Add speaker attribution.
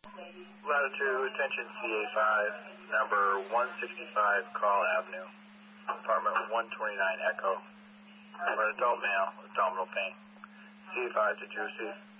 Speaker 1: Latitude, attention CA5, number 165 Carl Avenue, apartment 129 Echo. I'm an adult male, abdominal pain. CA5, did you receive?